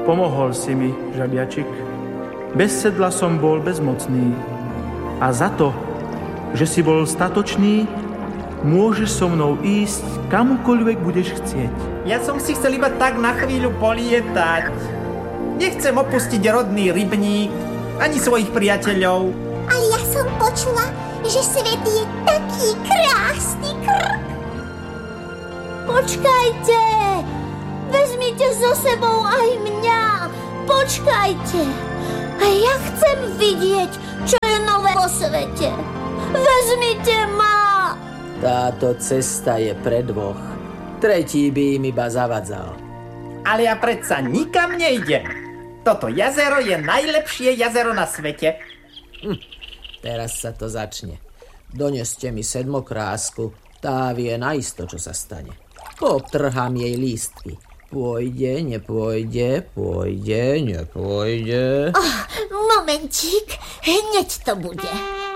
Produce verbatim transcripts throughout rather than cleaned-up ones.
Pomohol si mi, žabiačik. Bez sedla som bol bezmocný. A za to, že si bol statočný, môžeš so mnou ísť kamukoľvek budeš chcieť. Ja som si chcel iba tak na chvíľu polietať. Nechcem opustiť rodný rybník, ani svojich priateľov. Ale ja som počula, že svet je taký krásny krk. Počkajte! Vezmite so sebou aj mňa! Počkajte! A ja chcem vidieť, čo je nové vo svete. Vezmite ma! Táto cesta je pre dvoch. Tretí by im iba zavadzal. Ale ja predsa nikam nejdem. Toto jazero je najlepšie jazero na svete. Hm, teraz sa to začne. Doneste mi sedmokrásku. Tá vie naisto, čo sa stane. Potrhám jej lístky. Pôjde, nepôjde, pôjde, nepôjde. Oh, momentík, hneď to bude.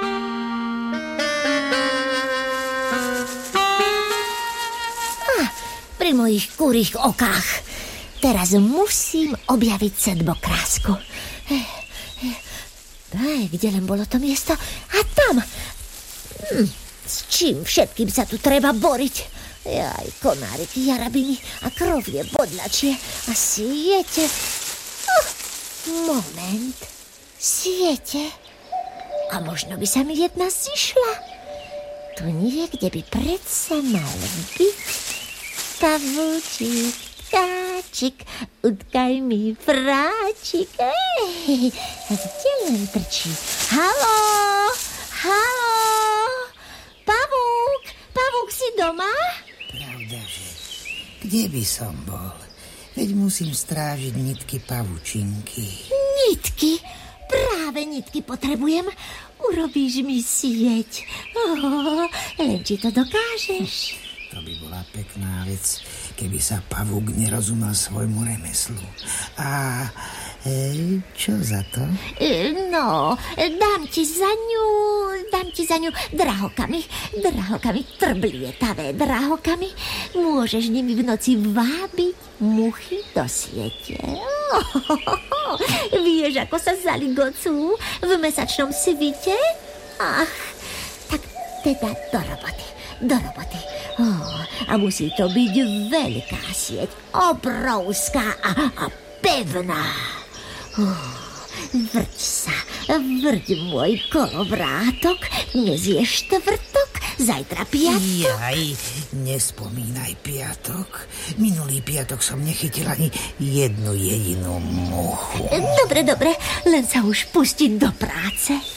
Ah, pri mojich kurých okách. Teraz musím objaviť sedmokrásku. Daj, kde len bolo to miesto? A tam. Hm, s čím všetkým sa tu treba boriť? Jaj, konáriky, jarabiny a krovie bodľačie a siete. Oh, moment. Siete. A možno by sa mi jedna zišla. Tu niekde by predsa mal byť pavúčik, vtáčik, utkaj mi fráčik. Ej, kde len trčí? Haló, haló, pavúk, pavúk si doma? Pravdaže, kde by som bol? Veď musím strážiť nitky pavučinky. Nitky? Práve nitky potrebujem. Urobíš mi sieť. Oh, len či to dokážeš. To by bola pekná vec, keby sa pavúk nerozumel svojmu remeslu. A e, čo za to? E, no, dám ti za ňu, dám ti za ňu drahokami, drahokami, trblietavé drahokami. Môžeš nimi v noci vábiť muchy do siete. Oh, vieš, ako sa zaligocú v mesačnom svite? Ach, tak teda do roboty, do roboty. Oh, a musí to byť veľká sieť, obrovská a, a pevná. Oh, vrť sa, vrť môj kolovrátok, dnes je štvrtok, zajtra piatok. Jaj, nespomínaj piatok. Minulý piatok som nechytil ani jednu jedinú muchu. Dobre, dobre, len sa už pustiť do práce.